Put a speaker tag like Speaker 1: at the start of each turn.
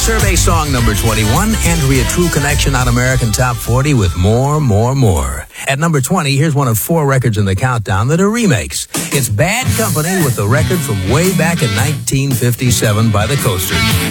Speaker 1: Survey song number 21, Andrea True Connection on American Top 40 with More, More, More. At number 20, here's one of 4 records in the countdown that are remakes. It's Bad Company with the record from way back in 1957 by the Coasters.